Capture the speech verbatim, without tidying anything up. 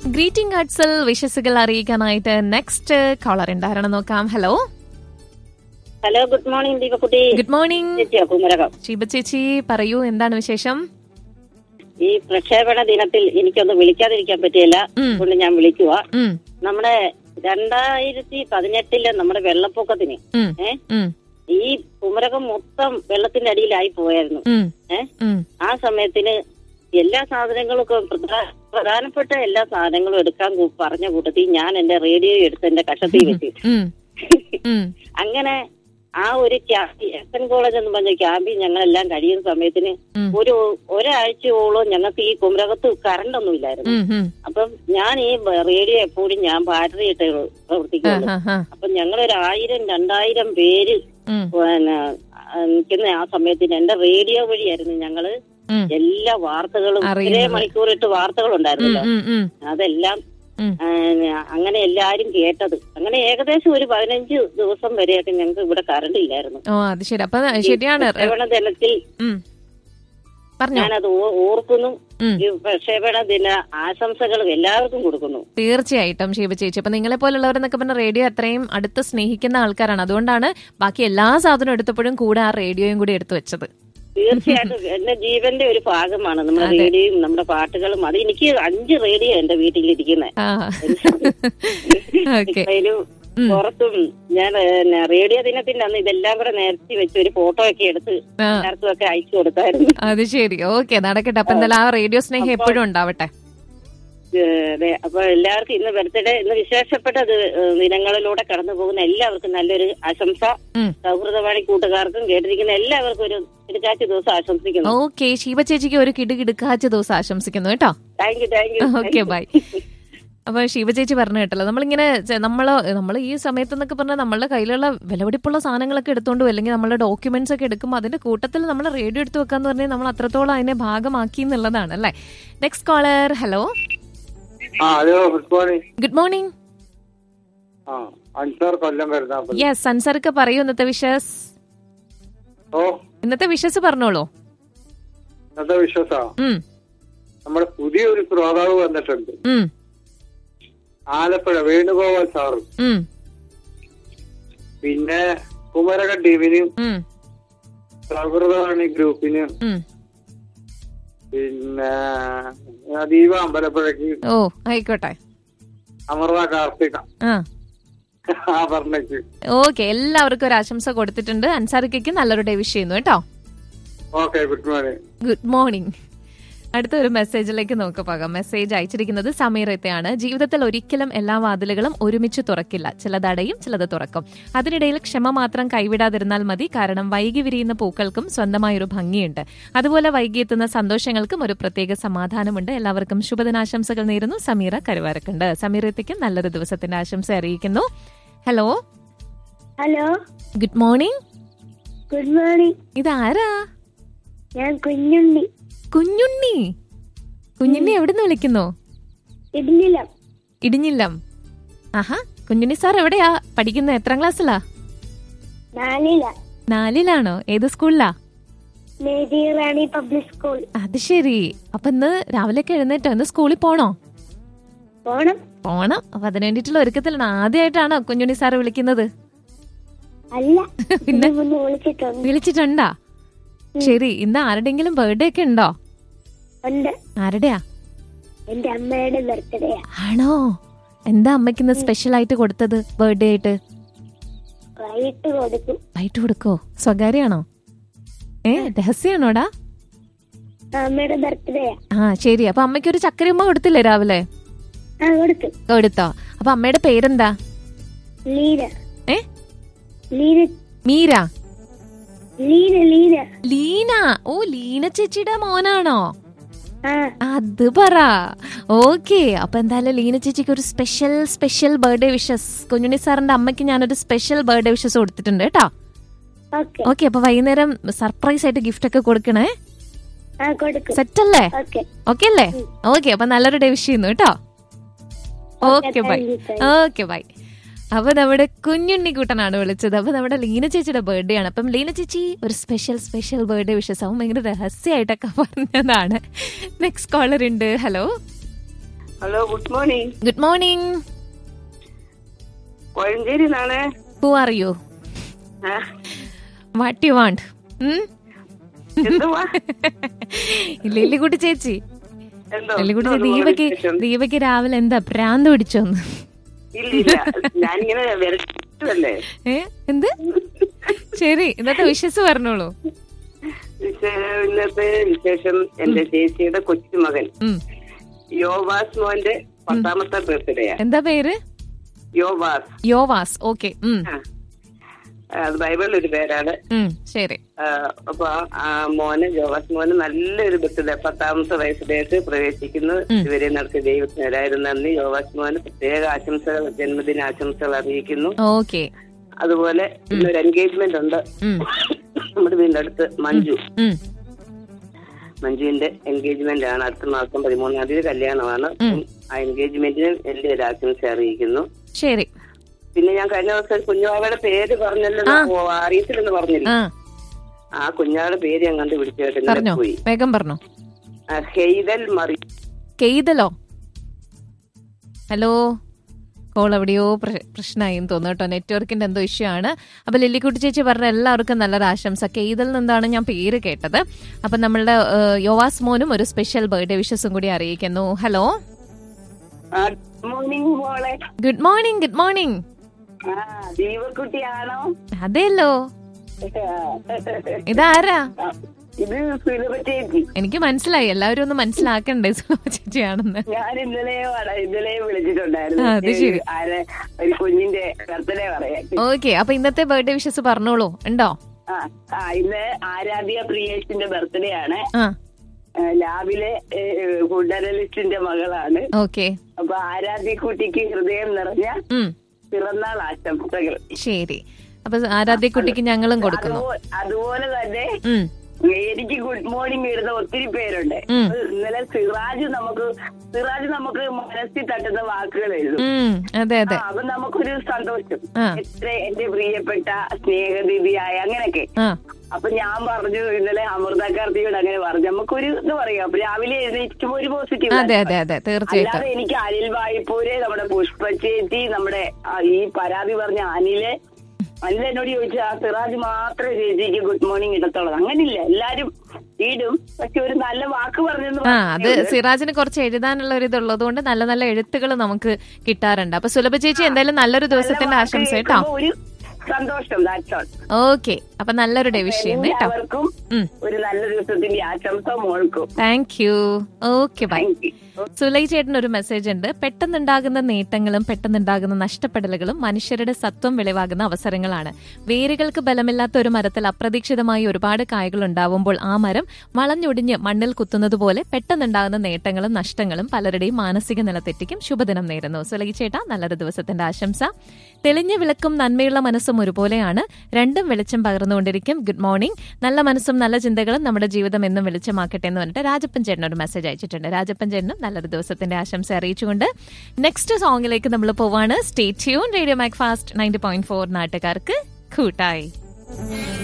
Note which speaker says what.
Speaker 1: Greeting കാർഡ്സിൽ വിശ്വസുകൾ അറിയിക്കാനായിട്ട് next collar ഉണ്ടായിരുന്നു നോക്കാം. Hello
Speaker 2: hello, good morning ദീപക്കുട്ടി.
Speaker 1: Good morning
Speaker 2: Kumarakom.
Speaker 1: Sheeba ചേച്ചി പറയൂ, എന്താണ് വിശേഷം?
Speaker 2: ഈ പ്രക്ഷേപണ ദിനത്തിൽ എനിക്കൊന്ന് വിളിക്കാതിരിക്കാൻ പറ്റിയില്ല, അതുകൊണ്ട് ഞാൻ വിളിക്കുക. നമ്മുടെ രണ്ടായിരത്തി പതിനെട്ടിലെ നമ്മുടെ വെള്ളപ്പൊക്കത്തിന് ഏഹ് ഈ കുമരകം മൊത്തം വെള്ളത്തിന്റെ അടിയിലായി പോയായിരുന്നു. ഏഹ് ആ സമയത്തിന് എല്ലാ സാധനങ്ങളും പ്രധാനപ്പെട്ട എല്ലാ സാധനങ്ങളും എടുക്കാൻ പറഞ്ഞ കൂട്ടത്തിൽ ഞാൻ എന്റെ റേഡിയോ എടുത്ത് എന്റെ കഷത്തിൽ വെച്ച് അങ്ങനെ ആ ഒരു ക്യാമ്പ് എസ് എൻ കോളേജ് എന്ന് പറഞ്ഞ ക്യാമ്പിൽ ഞങ്ങളെല്ലാം കഴിയുന്ന സമയത്തിന് ഒരു ഒരാഴ്ചയോളം ഞങ്ങൾക്ക് ഈ കുമരകത്ത് കറണ്ട് ഒന്നും ഇല്ലായിരുന്നു. അപ്പം ഞാൻ ഈ റേഡിയോ എപ്പോഴും ഞാൻ ബാറ്ററി ഇട്ട് പ്രവർത്തിക്കുന്നു. അപ്പൊ ഞങ്ങളൊരു ആയിരം രണ്ടായിരം പേര് പിന്നെ നിൽക്കുന്ന ആ സമയത്തിന് എന്റെ റേഡിയോ വഴിയായിരുന്നു ഞങ്ങള് എല്ലാ വാർത്തകളും ഒരേ മണിക്കൂറിട്ട് വാർത്തകൾ ഉണ്ടായിരുന്നല്ലോ, അതെല്ലാം അങ്ങനെ എല്ലാരും കേട്ടത്. അങ്ങനെ ഏകദേശം ഒരു പതിനഞ്ച് ദിവസം വരെയൊക്കെ ഞങ്ങൾക്ക് ഇവിടെ കറണ്ട് ഇല്ലായിരുന്നു. പ്രക്ഷേപണ ദിനത്തിൽ ഞാനത് ഓർക്കുന്നു. പ്രക്ഷേപണ ദിന ആശംസകൾ എല്ലാവർക്കും കൊടുക്കുന്നു.
Speaker 1: തീർച്ചയായിട്ടും ഷീബ ചേച്ചി, അപ്പൊ നിങ്ങളെ പോലുള്ളവരെന്നൊക്കെ പറഞ്ഞ റേഡിയോ അത്രയും അടുത്ത് സ്നേഹിക്കുന്ന ആൾക്കാരാണ്. അതുകൊണ്ടാണ് ബാക്കി എല്ലാ സാധനവും എടുത്തപ്പോഴും കൂടെ ആ റേഡിയോയും കൂടി എടുത്തു വെച്ചത്.
Speaker 2: തീർച്ചയായിട്ടും എന്റെ ജീവന്റെ ഒരു ഭാഗമാണ് നമ്മുടെ റേഡിയോയും നമ്മുടെ പാട്ടുകളും. അത് എനിക്ക് അഞ്ച് റേഡിയോ എന്റെ വീട്ടിലിരിക്കുന്നത്. പുറത്തും ഞാൻ റേഡിയോ ദിനത്തിന്റെ അന്ന് ഇതെല്ലാം കൂടെ നേരത്തെ വെച്ച് ഒരു ഫോട്ടോ ഒക്കെ എടുത്ത് എല്ലാവർക്കും ഒക്കെ അയച്ചു കൊടുത്തായിരുന്നു.
Speaker 1: അത് ശരി, ഓക്കെ, നടക്കട്ടെ. അപ്പൊ എന്തായാലും ആ റേഡിയോ സ്നേഹം എപ്പോഴും ഉണ്ടാവട്ടെ.
Speaker 2: അതെ, അപ്പൊ എല്ലാവർക്കും ഇന്ന് ബർത്ത്ഡേ, ഇന്ന് വിശേഷപ്പെട്ട ദിനങ്ങളിലൂടെ കടന്നു പോകുന്ന എല്ലാവർക്കും നല്ലൊരു ആശംസ. സൗഹൃദവാണി കൂട്ടുകാർക്കും കേട്ടിരിക്കുന്ന എല്ലാവർക്കും ഒരു കിടുക്കാച്ച ദിവസം ആശംസിക്കുന്നു.
Speaker 1: ഓക്കെ, ശിവ ചേച്ചിക്ക് ഒരു കിടുകിടുക്കാച്ച ദിവസം ആശംസിക്കുന്നു കേട്ടോ.
Speaker 2: Thank you, thank you.
Speaker 1: Okay, by. അപ്പൊ ശിവ ചേച്ചി പറഞ്ഞു കേട്ടല്ലോ, നമ്മളിങ്ങനെ നമ്മള് നമ്മൾ ഈ സമയത്ത് എന്നൊക്കെ പറഞ്ഞാൽ നമ്മളുടെ കയ്യിലുള്ള വിലപിടിപ്പുള്ള സാധനങ്ങളൊക്കെ എടുത്തോണ്ട് അല്ലെങ്കിൽ നമ്മളുടെ ഡോക്യുമെന്റ്സ് ഒക്കെ എടുക്കുമ്പോൾ അതിന്റെ കൂട്ടത്തിൽ നമ്മൾ റേഡിയോ എടുത്ത് വെക്കാന്ന് പറഞ്ഞാൽ നമ്മൾ അത്രത്തോളം അതിനെ ഭാഗമാക്കി എന്നുള്ളതാണ് അല്ലേ. Next collar. Hello good morning. Yes, അൻസർക്ക് പറയൂ ഇന്നത്തെ വിഷസ്. ഇന്നത്തെ വിഷസ് പറഞ്ഞോളൂ.
Speaker 3: ഇന്നത്തെ വിഷസാ നമ്മുടെ പുതിയൊരു ശ്രോതാവ് വന്നിട്ടുണ്ട്, ആലപ്പുഴ വേണുഗോപാൽ സാറ്. പിന്നെ കുമരക ടീമിനും സൗഹൃദവാണി ഗ്രൂപ്പിനും പിന്നെ ദീപ അമ്പലപ്പുഴക്ക്.
Speaker 1: ഓ ആയിക്കോട്ടെ.
Speaker 3: അമൃത കാർത്തിക ആ പറഞ്ഞേക്ക്.
Speaker 1: ഓക്കെ, എല്ലാവർക്കും ഒരു ആശംസ കൊടുത്തിട്ടുണ്ട്. അൻസാറിക്ക് നല്ലൊരു ഡേ വിഷ് ചെയ്യുന്നു കേട്ടോ.
Speaker 3: Okay, good morning.
Speaker 1: Good morning. അടുത്ത ഒരു മെസ്സേജിലേക്ക് നോക്ക് പോകാം. മെസ്സേജ് അയച്ചിരിക്കുന്നത് സമീറത്തെയാണ്. ജീവിതത്തിൽ ഒരിക്കലും എല്ലാ വാതിലുകളും ഒരുമിച്ച് തുറക്കില്ല, ചിലത് അടയും ചിലത് തുറക്കും. അതിനിടയിൽ ക്ഷമ മാത്രം കൈവിടാതിരുന്നാൽ മതി. കാരണം വൈകി വിരിയുന്ന പൂക്കൾക്കും സ്വന്തമായൊരു ഭംഗിയുണ്ട്. അതുപോലെ വൈകിയെത്തുന്ന സന്തോഷങ്ങൾക്കും ഒരു പ്രത്യേക സമാധാനമുണ്ട്. എല്ലാവർക്കും ശുഭദിനാശംസകൾ നേരുന്നു. സമീറ കരുവാരക്കുണ്ട്. സമീറത്തേക്കും നല്ലൊരു ദിവസത്തിന്റെ ആശംസ അറിയിക്കുന്നു. Hello
Speaker 4: hello
Speaker 1: good morning.
Speaker 4: Good morning.
Speaker 1: ഇതാരാ?
Speaker 4: ഞാൻ കുഞ്ഞുണ്ണി.
Speaker 1: കുഞ്ഞുണ്ണി, കുഞ്ഞുണ്ണി എവിടുന്ന് വിളിക്കുന്നു?
Speaker 4: ഇടിഞ്ഞില്ലം.
Speaker 1: ഇടിഞ്ഞില്ലം. ആഹാ, കുഞ്ഞുണ്ണി സാർ എവിടെയാ പഠിക്കുന്നത്? എത്രാം ക്ലാസ്സിലാ?
Speaker 4: നാലിലാ.
Speaker 1: നാലിലാണോ? ഏത് സ്കൂളിലാ?
Speaker 4: മേരി റാണി പബ്ലിക് സ്കൂൾ.
Speaker 1: അത് ശരി. അപ്പൊ ഇന്ന് രാവിലെയൊക്കെ എഴുന്നേറ്റോ? ഇന്ന് സ്കൂളിൽ പോണോ?
Speaker 4: പോണം.
Speaker 1: പോണം. അപ്പൊ അതിന് വേണ്ടിട്ടുള്ള ഒരുക്കത്തിലാണ്. ആദ്യമായിട്ടാണോ കുഞ്ഞുണ്ണി സാറ് വിളിക്കുന്നത്?
Speaker 4: അല്ല,
Speaker 1: പിന്നെ
Speaker 4: വിളിച്ചിട്ടുണ്ട്.
Speaker 1: വിളിച്ചിട്ടുണ്ടാ? ശരി. ഇന്ന് ആരുടെങ്കിലും ബർത്ത്ഡേ ഒക്കെ ഉണ്ടോ? ആരുടെയാ?
Speaker 4: എന്റെ അമ്മയുടെ ബർത്ത്ഡേ.
Speaker 1: ആണോ? എന്താ അമ്മയ്ക്ക് ഇന്ന് സ്പെഷ്യൽ ആയിട്ട് കൊടുത്തത് ബർത്ത്ഡേ ആയിട്ട്?
Speaker 4: വൈകിട്ട് കൊടുക്കും.
Speaker 1: വൈകിട്ട് കൊടുക്കോ? സ്വകാര്യാണോ? ഏ രഹസ്യാണോടാ?
Speaker 4: അമ്മയുടെ ബർത്ത്ഡേ.
Speaker 1: ആ ശരി. അപ്പൊ അമ്മയ്ക്ക് ഒരു ചക്കര ഉമ്മ കൊടുത്തില്ലേ രാവിലെ? കൊടുത്തോ? അപ്പൊ അമ്മയുടെ പേരെന്താ?
Speaker 4: ലീന.
Speaker 1: ഏ
Speaker 4: മീര. ലീന. ലീന.
Speaker 1: ലീന. ഓ, ലീന ചേച്ചിയുടെ മോനാണോ? അത് പറ. ഓക്കെ, അപ്പൊ എന്തായാലും ലീന ചേച്ചിക്ക് ഒരു special special birthday wishes. Kunjunni സാറിന്റെ അമ്മയ്ക്ക് ഞാനൊരു സ്പെഷ്യൽ ബർത്ത്ഡേ വിഷസ് കൊടുത്തിട്ടുണ്ട് കേട്ടോ. ഓക്കെ, അപ്പൊ വൈകുന്നേരം സർപ്രൈസ് ആയിട്ട് ഗിഫ്റ്റ് ഒക്കെ കൊടുക്കണേ. സെറ്റ് അല്ലേ? ഓക്കെ അല്ലേ? ഓക്കെ, അപ്പൊ നല്ലൊരു ഡേ വിഷ് ചെയ്യുന്നു കേട്ടോ. Okay bye. Okay bye. അപ്പൊ നമ്മുടെ കുഞ്ഞുണ്ണിക്കുട്ടനാണ് വിളിച്ചത്. അപ്പൊ നമ്മുടെ ലീന ചേച്ചിയുടെ ബർത്ത്ഡേ ആണ്. അപ്പം ലീന ചേച്ചി ഒരു സ്പെഷ്യൽ സ്പെഷ്യൽ ബർത്ത്ഡേ വിഷസ് ആവും ഭയങ്കര രഹസ്യമായിട്ടൊക്കെ പറഞ്ഞതാണ്. നെക്സ്റ്റ് കോളർ ഉണ്ട്. Hello
Speaker 5: hello, good morning.
Speaker 1: Good morning.
Speaker 5: Kozhencherry നിന്നാണ്.
Speaker 1: Who are you? What you want? Lillikutty ചേച്ചി, ലില്ലിക്കുട്ടി ചേച്ചി, ദീപക്ക് ദീപക്ക് രാവിലെ എന്താ പ്രാന്ത് പിടിച്ചോന്ന്?
Speaker 5: ഞാനിങ്ങനെ വരട്ടല്ലേ.
Speaker 1: ഏ എന്ത്? ശരി, ഇന്നത്തെ വിശേഷം പറഞ്ഞോളൂ.
Speaker 5: ഇന്നത്തെ വിശേഷം എന്റെ ചേച്ചിയുടെ കൊച്ചുമകൻ യോവാസ് മോന്റെ പത്താമത്തെ ബർത്ത്ഡേയാ.
Speaker 1: എന്താ പേര്?
Speaker 5: യോവാസ്.
Speaker 1: യോവാസ്, ഓക്കെ.
Speaker 5: അത് ബൈബിളിൽ ഒരു പേരാണ്.
Speaker 1: ശരി.
Speaker 5: അപ്പൊ ആ മോന് യോവാസ് മോന് നല്ലൊരു ബർത്ത്ഡേ, പത്താമത്തെ വയസ്സിലേക്ക് പ്രവേശിക്കുന്നു. ഇതുവരെ നടത്തിയ ദൈവത്തിന് എല്ലാവരും നന്ദി. യോവാസ് മോന് പ്രത്യേക ആശംസകൾ, ജന്മദിന ആശംസകൾ അറിയിക്കുന്നു.
Speaker 1: ഓക്കെ.
Speaker 5: അതുപോലെ ഇന്നൊരു എൻഗേജ്മെന്റ് ഉണ്ട് നമ്മുടെ വീടിന്റെ അടുത്ത്. മഞ്ജു മഞ്ജുവിന്റെ എൻഗേജ്മെന്റ് ആണ് അടുത്ത മാസം പതിമൂന്നാം തീയതി കല്യാണമാണ്. ആ എൻഗേജ്മെന്റിന് വലിയൊരു ആശംസ അറിയിക്കുന്നു.
Speaker 1: ശരി.
Speaker 5: പിന്നെ ഞാൻ കഴിഞ്ഞ ദിവസം കുഞ്ഞാവയുടെ പേര് പറഞ്ഞല്ലോ, അറിയത്തില്ലെന്ന് പറഞ്ഞില്ല. ആ കുഞ്ഞാവയുടെ പേര് ഞാൻ കണ്ടുപിടിച്ചിട്ട് പോയി.
Speaker 1: വേഗം പറഞ്ഞോ.
Speaker 5: ഹെയ്തൽ മറി.
Speaker 1: കെയ്തലോ? ഹലോ, കോൾ എവിടെയോ പ്രശ്നമായി തോന്നുന്നു കേട്ടോ, നെറ്റ്വർക്കിന്റെ എന്തോ ഇഷ്യൂ ആണ്. അപ്പൊ ലില്ലിക്കുട്ടി ചേച്ചി പറഞ്ഞ എല്ലാവർക്കും നല്ലൊരു ആശംസ. കെയ്തൽ നിന്നാണ് ഞാൻ പേര് കേട്ടത്. അപ്പൊ നമ്മളുടെ യോവാസ് മോനും ഒരു സ്പെഷ്യൽ ബർത്ത്ഡേ വിഷസും കൂടി അറിയിക്കുന്നു. Hello, good morning. Good morning.
Speaker 5: ദീപക്കുട്ടിയാണോ?
Speaker 1: അതെല്ലോ. ഇതാരാ?
Speaker 5: ഇത് സുലഭ ചേച്ചി.
Speaker 1: എനിക്ക് മനസ്സിലായി, എല്ലാവരും ഒന്ന് മനസ്സിലാക്കണ്ടേ സുലഭ ചേച്ചിയാണെന്ന്.
Speaker 5: ഞാൻ ഇന്നലെ ഇന്നലെ വിളിച്ചിട്ടുണ്ടായിരുന്നു.
Speaker 1: അത് ശരി.
Speaker 5: ഒരു കുഞ്ഞിന്റെ ബർത്ത്ഡേ പറയാൻ.
Speaker 1: ഓക്കെ, അപ്പൊ ഇന്നത്തെ ബർത്ത്ഡേ വിഷസ് പറഞ്ഞോളൂ. ഉണ്ടോ?
Speaker 5: ആ ഇന്ന് ആരാധ്യ പ്രിയേഷിന്റെ ബർത്ത്ഡേ ആണ്. ലാബിലെ ഫുഡ് അനലിസ്റ്റിന്റെ മകളാണ്.
Speaker 1: ഓക്കെ.
Speaker 5: അപ്പൊ ആരാധ്യ കുട്ടിക്ക് ഹൃദയം നിറഞ്ഞ പിറന്നാൾ ആശംസകൾ.
Speaker 1: ശരി. അപ്പൊ ആരാധ്യക്കുട്ടിക്ക് ഞങ്ങളും കൊടുക്കുന്നു.
Speaker 5: അതുപോലെ തന്നെ എനിക്ക് ഗുഡ് മോർണിംഗ് എഴുതുന്ന ഒത്തിരി പേരുണ്ട്. ഇന്നലെ സിറാജ് നമുക്ക് സിറാജ് നമുക്ക് മനസ്സിൽ തട്ടുന്ന വാക്കുകൾ എഴുതും.
Speaker 1: അതെ അതെ.
Speaker 5: അപ്പൊ നമുക്കൊരു സന്തോഷം. എത്ര എന്റെ പ്രിയപ്പെട്ട സ്നേഹദിതിയായ അങ്ങനെയൊക്കെ. അപ്പൊ ഞാൻ പറഞ്ഞു ഇന്നലെ അമൃത കാർത്തിയോട് അങ്ങനെ പറഞ്ഞു. നമുക്കൊരു ഇത് പറയാം, അപ്പൊ രാവിലെ എഴുന്നേറ്റുമ്പോ ഒരു പോസിറ്റീവ്. അല്ലാതെ എനിക്ക് അനിൽ വായ്പൂര്, നമ്മുടെ പുഷ്പച്ചേച്ചി, നമ്മുടെ ഈ പരാതി പറഞ്ഞ അനില് അനിൽ എന്നോട് ചോദിച്ചു ആ സിറാജ് മാത്രമേ ചേച്ചിക്ക് ഗുഡ് മോർണിംഗ് ഇടത്തുള്ളത്. അങ്ങനില്ല, എല്ലാരും ഇടും. പക്ഷെ ഒരു നല്ല വാക്ക് പറഞ്ഞു.
Speaker 1: ആ അത് സിറാജിന് കുറച്ച് എഴുതാനുള്ള ഒരു ഇതുള്ളത് കൊണ്ട് നല്ല നല്ല എഴുത്തുകൾ നമുക്ക് കിട്ടാറുണ്ട്. അപ്പൊ സുലഭ ചേച്ചി എന്തായാലും നല്ലൊരു ദിവസത്തിന്റെ ആശംസ കേട്ടോ.
Speaker 5: സന്തോഷം.
Speaker 1: ഓക്കെ, അപ്പൊ നല്ലൊരു ഡേ വിഷ് ചെയ്യുന്നു കേട്ടോ.
Speaker 5: ഒരു നല്ല ദിവസത്തിന്റെ ആശംസ മോൾക്കും.
Speaker 1: Thank you. Okay, by. സുലൈ ചേട്ടൻ ഒരു മെസ്സേജ് ഉണ്ട്. പെട്ടെന്നുണ്ടാകുന്ന നേട്ടങ്ങളും പെട്ടെന്നുണ്ടാകുന്ന നഷ്ടപ്പെടലുകളും മനുഷ്യരുടെ സത്വം വെളിവാകുന്ന അവസരങ്ങളാണ്. വേരുകൾക്ക് ബലമില്ലാത്ത ഒരു മരത്തിൽ അപ്രതീക്ഷിതമായി ഒരുപാട് കായകൾ ഉണ്ടാവുമ്പോൾ ആ മരം വളഞ്ഞൊടിഞ്ഞ് മണ്ണിൽ കുത്തുന്നത് പോലെ പെട്ടെന്നുണ്ടാകുന്ന നേട്ടങ്ങളും നഷ്ടങ്ങളും പലരുടെയും മാനസിക നില തെറ്റിക്കും. ശുഭദിനം നേരുന്നു. സുലൈ ചേട്ടാ, നല്ലൊരു ദിവസത്തിന്റെ ആശംസ. തെളിഞ്ഞ വിളക്കും നന്മയുള്ള മനസ്സും ഒരുപോലെയാണ്, രണ്ടും വെളിച്ചം പകർന്നുകൊണ്ടിരിക്കും. Good morning. നല്ല മനസ്സും നല്ല ചിന്തകളും നമ്മുടെ ജീവിതം എന്നും വെളിച്ചമാക്കട്ടെ എന്ന് പറഞ്ഞിട്ട് രാജപ്പൻ ചേട്ടൻ ഒരു മെസ്സേജ് അയച്ചിട്ടുണ്ട്. രാജപ്പൻ ചേട്ടനും നല്ലൊരു ദിവസത്തിന്റെ ആശംസ അറിയിച്ചുകൊണ്ട് നെക്സ്റ്റ് സോങ്ങിലേക്ക് നമ്മൾ പോവാണ്. Stay tune. Radio Mac fast ninety point four നാട്ടുകാർക്ക് കൂട്ടായി.